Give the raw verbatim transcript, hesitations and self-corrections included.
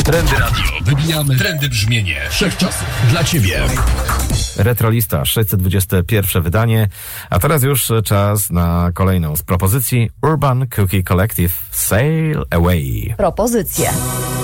Trendy Radio. Wybijamy trendy brzmienie wszechczasów dla Ciebie. Retrolista, sześćset dwudzieste pierwsze wydanie. A teraz już czas na kolejną z propozycji. Urban Cookie Collective, Sail Away. Propozycje.